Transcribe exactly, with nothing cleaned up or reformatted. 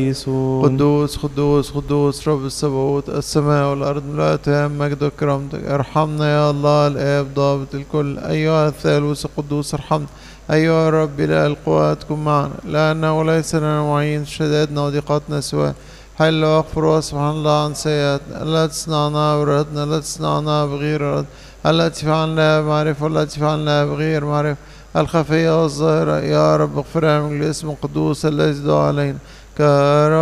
قدوس قدوس قدوس رب السبوت، السماء والأرض ملأتها مجد وكرامتك. ارحمنا يا الله الآب ضابط الكل، أيها الثالوث القدوس ارحمنا. أيها الرب إله القوات كن معنا، لأنه ليس لنا معين شدادنا وضيقاتنا سواه. حل واغفر وسبحان الله عن سيئاتنا التي صنعناها بإرادتنا، التي صنعناها بغير إرادة، التي فعلناها بمعرفة والتي فعلناها بغير معرفة، الخفية والظاهرة. يا رب اغفرها من الاسم القدوس الذي دعا علينا.